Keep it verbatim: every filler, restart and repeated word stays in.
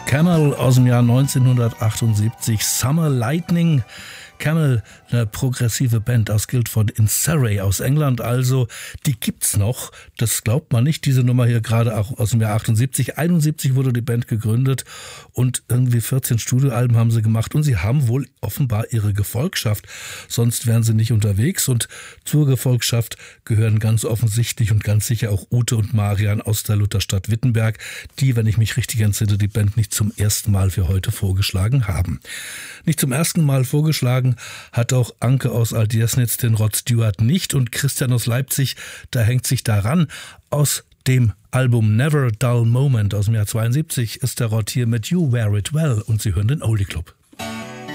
Camel aus dem Jahr neunzehnhundertachtundsiebzig, Summer Lightning. Camel, eine progressive Band aus Guildford in Surrey aus England, also die gibt's noch. Das glaubt man nicht, diese Nummer hier gerade auch aus dem Jahr achtundsiebzig. einundsiebzig wurde die Band gegründet und irgendwie vierzehn Studioalben haben sie gemacht und sie haben wohl offenbar ihre Gefolgschaft, sonst wären sie nicht unterwegs, und zur Gefolgschaft gehören ganz offensichtlich und ganz sicher auch Ute und Marian aus der Lutherstadt Wittenberg, die, wenn ich mich richtig entsinne, die Band nicht zum ersten Mal für heute vorgeschlagen haben. Nicht zum ersten Mal vorgeschlagen hat auch Anke aus Altjesnitz den Rod Stewart nicht, und Christian aus Leipzig, da hängt sich daran. Aus dem Album Never a Dull Moment aus dem Jahr zweiundsiebzig ist der Rod hier mit You Wear It Well, und Sie hören den Oldie Club.